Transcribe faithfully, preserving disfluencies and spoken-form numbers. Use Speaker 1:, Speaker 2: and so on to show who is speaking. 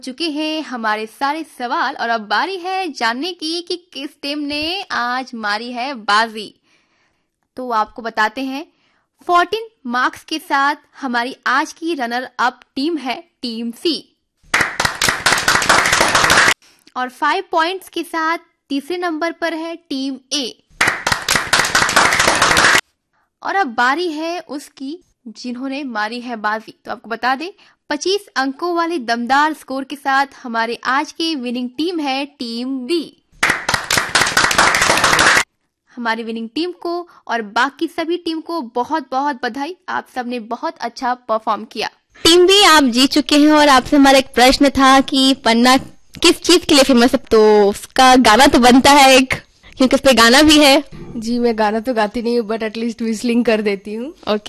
Speaker 1: चुके हैं हमारे सारे सवाल और अब बारी है जानने की कि किस टीम ने आज मारी है बाजी। तो आपको बताते हैं, चौदह मार्क्स के साथ हमारी आज की रनर अप टीम है टीम सी और फाइव पॉइंट्स के साथ तीसरे नंबर पर है टीम ए। और अब बारी है उसकी जिन्होंने मारी है बाजी। तो आपको बता दें, पच्चीस अंकों वाले दमदार स्कोर के साथ हमारे आज की विनिंग टीम है टीम बी। हमारी विनिंग टीम को और बाकी सभी टीम को बहुत बहुत बधाई, आप सबने बहुत अच्छा परफॉर्म किया।
Speaker 2: टीम बी आप जीत चुके हैं और आपसे हमारा एक प्रश्न था कि पन्ना किस चीज के लिए फेमस है, तो उसका गाना तो बनता है एक, क्योंकि उस पे गाना भी है।
Speaker 3: जी मैं गाना तो गाती नहीं हूँ बट एटलीस्ट विस्लिंग कर देती हूँ।
Speaker 2: ओके